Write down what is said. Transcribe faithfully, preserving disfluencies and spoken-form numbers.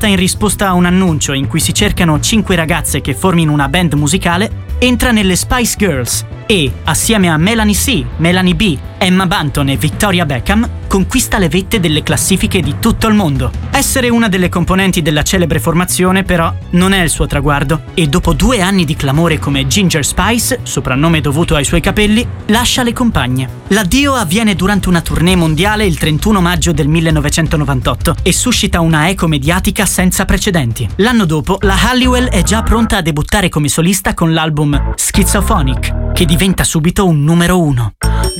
pubblicata in risposta a un annuncio in cui si cercano cinque ragazze che formino una band musicale, entra nelle Spice Girls e, assieme a Melanie C, Melanie B, Emma Bunton e Victoria Beckham, conquista le vette delle classifiche di tutto il mondo. Essere una delle componenti della celebre formazione, però, non è il suo traguardo e dopo due anni di clamore come Ginger Spice, soprannome dovuto ai suoi capelli, lascia le compagne. L'addio avviene durante una tournée mondiale il trentuno maggio del millenovecentonovantotto e suscita una eco mediatica senza precedenti. L'anno dopo, la Halliwell è già pronta a debuttare come solista con l'album Schizophonic, che diventa subito un numero uno.